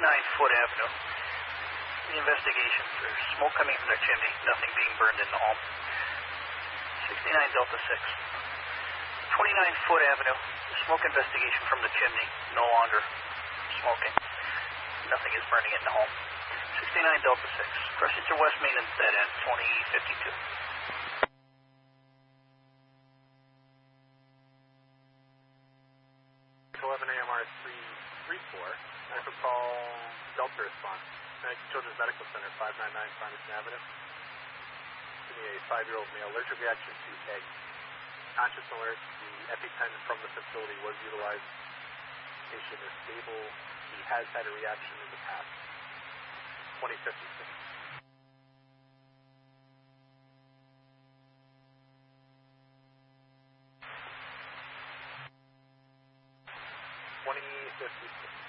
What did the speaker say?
Foot Avenue. The investigation, there's smoke coming from the chimney, nothing being burned in the home. 69 Delta 6. 29 Foot Avenue, smoke investigation from the chimney, no longer smoking. Nothing is burning in the home. 69 Delta 6. Crossing to West Main and dead end, 2052. 11 AMR 334. Medical call Delta response. Connecticut Children's Medical Center, 599 Farmington Avenue. Give me a 5-year-old male, allergic reaction to egg. Conscious alert, the EpiPen from the facility was utilized. Patient is stable. He has had a reaction in the past. 2056. 2056.